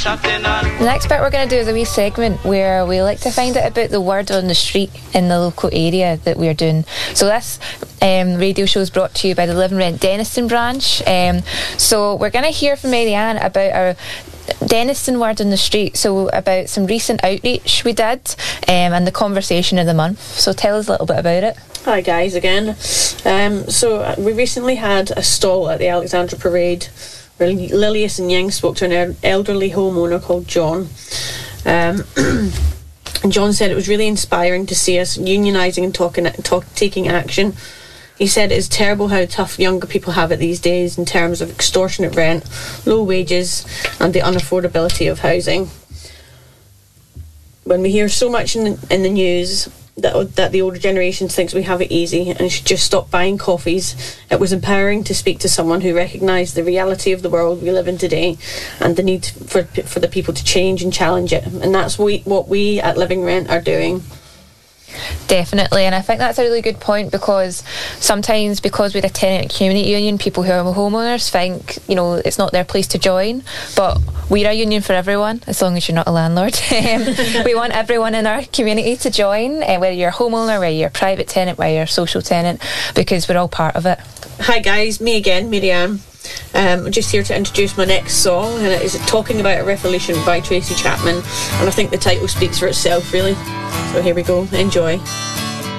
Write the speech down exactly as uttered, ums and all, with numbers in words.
The next bit we're going to do is a wee segment where we like to find out about the word on the street in the local area that we're doing. So this um, radio show is brought to you by the Live and Rent Denniston branch. Um, so we're going to hear from Marianne about our Denniston word on the street, so about some recent outreach we did um, and the conversation of the month. So tell us a little bit about it. Hi guys again. Um, so we recently had a stall at the Alexandra Parade where Lilius and Ying spoke to an elderly homeowner called John. Um, and John said it was really inspiring to see us unionising and talking, talk, taking action. He said it's terrible how tough younger people have it these days in terms of extortionate rent, low wages and the unaffordability of housing. When we hear so much in the, in the news that, that the older generation thinks we have it easy and should just stop buying coffees, it was empowering to speak to someone who recognised the reality of the world we live in today and the need for, for the people to change and challenge it. And that's we, what we at Living Rent are doing. Definitely, and I think that's a really good point, because sometimes because we're a tenant community union, people who are homeowners think, you know, it's not their place to join, but we're a union for everyone as long as you're not a landlord. We want everyone in our community to join, uh, whether you're a homeowner, whether you're a private tenant, whether you're a social tenant, because we're all part of it. Hi guys, me again, Marianne. Um, I'm just here to introduce my next song, and it is Talking About a Revolution by Tracy Chapman, and I think the title speaks for itself really. So here we go, enjoy.